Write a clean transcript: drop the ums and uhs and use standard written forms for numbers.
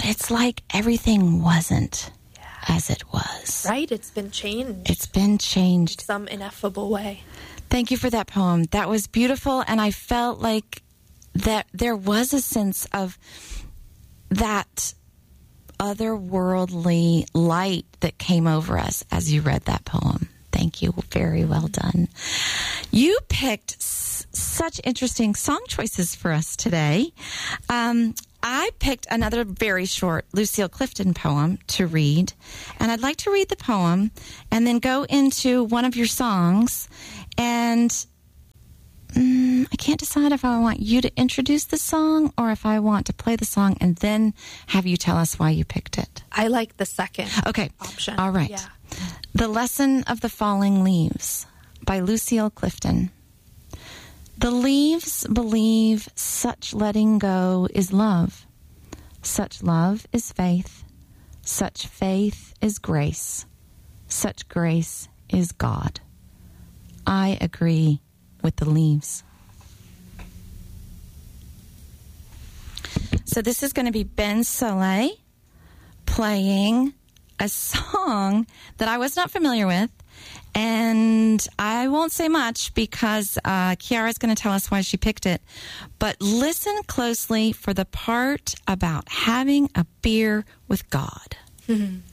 But it's like everything wasn't as it was. Right? It's been changed. It's been changed. In some ineffable way. Thank you for that poem. That was beautiful, and I felt like that there was a sense of that otherworldly light that came over us as you read that poem. Thank you. Very well done. You picked such interesting song choices for us today. I picked another very short Lucille Clifton poem to read, and I'd like to read the poem and then go into one of your songs. And I can't decide if I want you to introduce the song or if I want to play the song and then have you tell us why you picked it. I like the second option. All right. Yeah. The Lesson of the Falling Leaves by Lucille Clifton. The leaves believe such letting go is love. Such love is faith. Such faith is grace. Such grace is God. I agree with the leaves. So this is going to be Ben Soleil playing a song that I was not familiar with, and I won't say much because Kiara is going to tell us why she picked it. But listen closely for the part about having a beer with God. Mm-hmm.